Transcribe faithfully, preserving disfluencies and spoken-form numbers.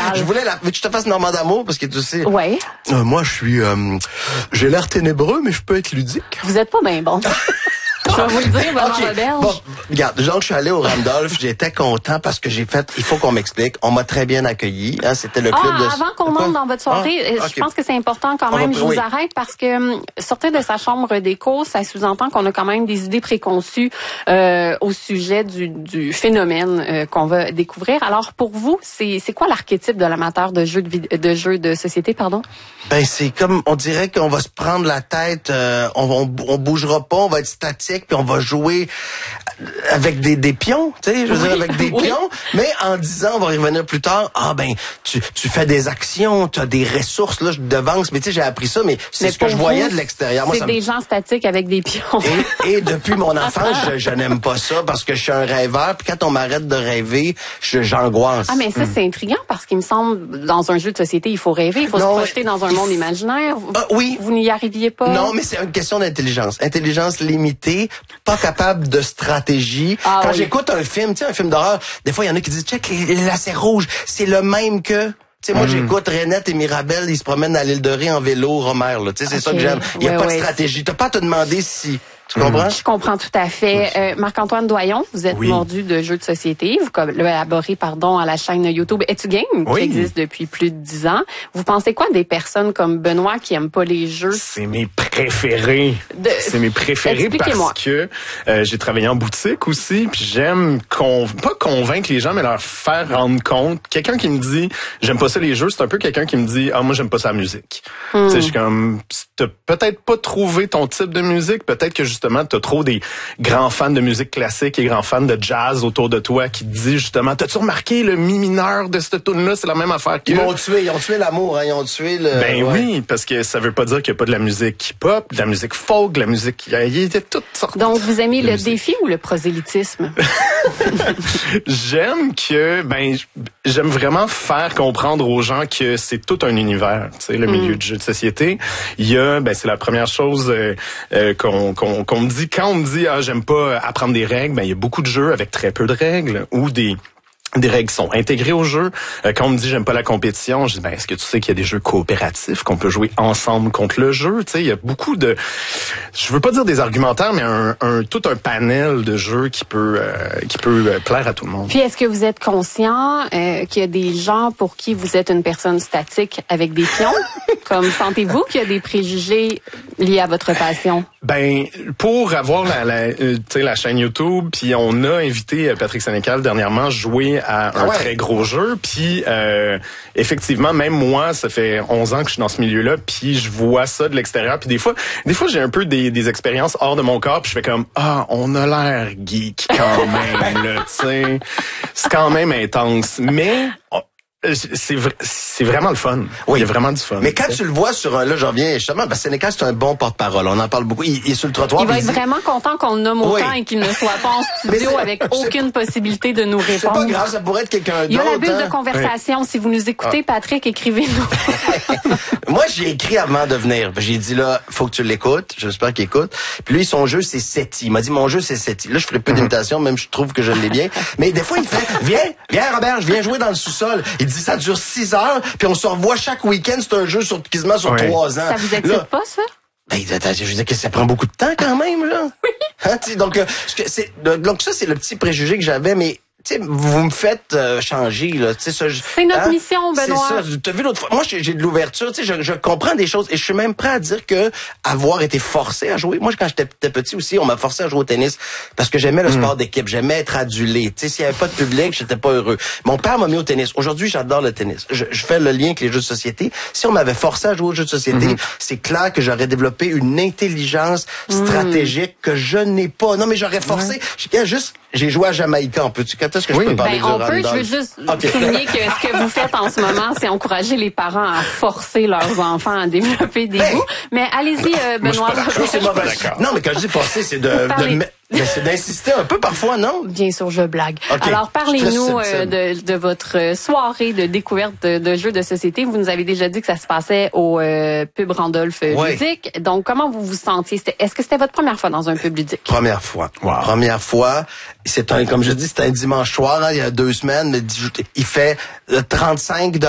général. Je voulais la, veux que je te fasse Normand d'amour parce que tu sais. Ouais. Euh, moi, je suis, euh, j'ai l'air ténébreux, mais je peux être ludique. Vous êtes pas bien bon. Je vais vous le dire, Benoît Okay. Roberge. Bon, regarde, donc je suis allé au Randolph, j'étais content parce que j'ai fait, il faut qu'on m'explique, on m'a très bien accueilli, hein, c'était le club ah, de... avant qu'on Quoi? monte dans votre soirée, Ah, je okay. pense que c'est important quand On même, va, je vous oui. arrête parce que hum, sortir de sa chambre d'écho, ça sous-entend qu'on a quand même des idées préconçues euh, au sujet du, du phénomène euh, qu'on va découvrir. Alors pour vous, c'est c'est quoi l'archétype de l'amateur de jeux de, vid- de jeux de société, pardon? Ben c'est comme, on dirait qu'on va se prendre la tête, euh, on, on, on bougera pas, on va être statique, puis on va jouer avec des, des pions, tu sais, je veux Oui. dire, avec des Oui. pions, mais en disant, on va y revenir plus tard, ah ben, tu, tu fais des actions, tu as des ressources, là, je te devance, mais tu sais, j'ai appris ça, mais c'est Mais ce que je pour voyais vous, de l'extérieur. Moi, c'est ça me- des gens statiques avec des pions. Et, et depuis mon enfance, je, je n'aime pas ça parce que je suis un rêveur. Puis quand on m'arrête de rêver, je, j'angoisse. Ah, mais ça, c'est intriguant parce qu'il me semble, dans un jeu de société, il faut rêver, il faut Non, se projeter dans un il monde f- imaginaire. Vous, Ah, oui. vous n'y arriviez pas? Non, mais c'est une question d'intelligence. Intelligence limitée, pas capable de stratégie. Ah, Quand oui. j'écoute un film, tu sais, un film d'horreur, des fois, il y en a qui disent, check, les, les lacets rouges, c'est le même que... Tu sais, moi, j'écoute Renette et Mirabelle, ils se promènent à l'île de Ré en vélo, Romer, là. Tu sais, c'est Ok. ça que j'aime. Il n'y a Ouais, pas ouais. de stratégie. T'as pas à te demander si... Tu comprends? Je comprends tout à fait. Euh, Marc-Antoine Doyon, vous êtes Oui. mordu de jeux de société. Vous collaborez, pardon, à la chaîne YouTube Etu Game, Oui. qui existe depuis plus de dix ans. Vous pensez quoi des personnes comme Benoît qui aiment pas les jeux? C'est mes préférés. De- C'est mes préférés Expliquez-moi. parce que euh, j'ai travaillé en boutique aussi, puis j'aime con... pas convaincre les gens, mais leur faire rendre compte. Quelqu'un qui me dit j'aime pas ça les jeux, c'est un peu quelqu'un qui me dit ah moi j'aime pas ça la musique. Hmm. Tu sais, je suis comme t'as peut-être pas trouvé ton type de musique, peut-être que justement t'as trop des grands fans de musique classique et grands fans de jazz autour de toi qui te disent justement t'as-tu remarqué le mi mineur de cette tune là, c'est la même affaire que Ils m'ont tué, ils ont tué l'amour, hein, ils ont tué le... Ben ouais. oui, parce que ça veut pas dire qu'il n'y a pas de la musique hip-hop, de la musique folk, de la musique... Il y a, il y a toutes sortes. Donc, vous aimez de le musique. défi ou le prosélytisme? J'aime que, ben, j'aime vraiment faire comprendre aux gens que c'est tout un univers, tu sais, le milieu du jeu de société. Il y a, ben, c'est la première chose euh, euh, qu'on, qu'on, qu'on me dit. Quand on me dit, ah, j'aime pas apprendre des règles, ben, il y a beaucoup de jeux avec très peu de règles ou des... des règles qui sont intégrées au jeu. Euh, quand on me dit j'aime pas la compétition, je dis ben est-ce que tu sais qu'il y a des jeux coopératifs qu'on peut jouer ensemble contre le jeu, tu sais, il y a beaucoup de je veux pas dire des argumentaires mais un, un tout un panel de jeux qui peut euh, qui peut euh, plaire à tout le monde. Puis, est-ce que vous êtes conscient euh, qu'il y a des gens pour qui vous êtes une personne statique avec des pions? Comme sentez-vous qu'il y a des préjugés liés à votre passion? Ben pour avoir la la euh, tu sais la chaîne YouTube, puis on a invité euh, Patrick Sénécal dernièrement jouer à un Ah ouais. très gros jeu, puis euh, effectivement même moi ça fait onze ans que je suis dans ce milieu-là, puis je vois ça de l'extérieur, puis des fois des fois j'ai un peu des des expériences hors de mon corps, puis je fais comme ah on a l'air geek quand même là, tu sais c'est quand même intense, mais oh, c'est vra- c'est vraiment le fun. Oui. Il y a vraiment du fun. Mais quand tu le vois sur un, là, j'en reviens justement, parce que Sénécal, c'est un bon porte-parole. On en parle beaucoup. Il, il est sur le trottoir. Il va puis être dit, vraiment content qu'on le nomme autant Oui. et qu'il ne soit pas en Mais studio c'est- avec c'est- aucune possibilité de nous c'est pas répondre. grave, ça pourrait être quelqu'un Il y a la d'autre. bulle hein. de conversation. Si vous nous écoutez, Patrick, écrivez-nous. Moi, j'ai écrit avant de venir. J'ai dit, là, faut que tu l'écoutes. J'espère qu'il écoute. Puis lui, son jeu, c'est SETI. Il m'a dit, mon jeu, c'est SETI. Là, je ferai peu d'imitation, même je trouve que je l'ai bien. Mais des fois, il fait, viens, viens, Robert, je viens jouer dans le sous-sol. Il dit, ça dure six heures, puis on se revoit chaque week-end. C'est un jeu sur, quasiment sur Ouais. trois ans. Ça vous excite Là, pas, ça? Ben, attends, je veux dire que ça prend beaucoup de temps quand même, là. Oui. Hein, tu sais, donc, euh, ce que c'est, donc ça, c'est le petit préjugé que j'avais, mais tu sais, vous me faites euh, changer, là. Tu sais, ça, je- C'est notre hein? mission, Benoît. C'est ça. T'as vu l'autre fois. Moi, j'ai j'ai de l'ouverture. Tu sais, je, je comprends des choses et je suis même prêt à dire que avoir été forcé à jouer. Moi, quand j'étais petit aussi, on m'a forcé à jouer au tennis parce que j'aimais le sport d'équipe. J'aimais être adulé. Tu sais, s'il y avait pas de public, j'étais pas heureux. Mon père m'a mis au tennis. Aujourd'hui, j'adore le tennis. Je, je fais le lien avec les jeux de société. Si on m'avait forcé à jouer aux jeux de société, c'est clair que j'aurais développé une intelligence stratégique que je n'ai pas. Non, mais j'aurais forcé. J'ai juste, j'ai joué à Jamaïca. On peut-tu, quand est-ce que Oui. je peux parler Ben, du on peut, je Randolph? veux juste Ok. souligner que ce que vous faites en ce moment, c'est encourager les parents à forcer leurs enfants à développer des Ben, goûts. Mais allez-y, euh, moi, je suis Benoît. pas d'accord. C'est mauvais. D'accord. Non, mais quand je dis forcer, c'est de, Parlez. de me- mais c'est d'insister un peu parfois, non? Bien sûr, je blague. Ok. Alors, parlez-nous Je suis très euh, de, de votre soirée de découverte de, de jeux de société. Vous nous avez déjà dit que ça se passait au euh, pub Randolph euh, Ouais. ludique. Donc, comment vous vous sentiez? C'était- Est-ce que c'était votre première fois dans un pub ludique? Première fois. Wow. Première fois. C'est un, comme je dis, c'était un dimanche soir, hein, il y a deux semaines. mais Il fait euh, trente-cinq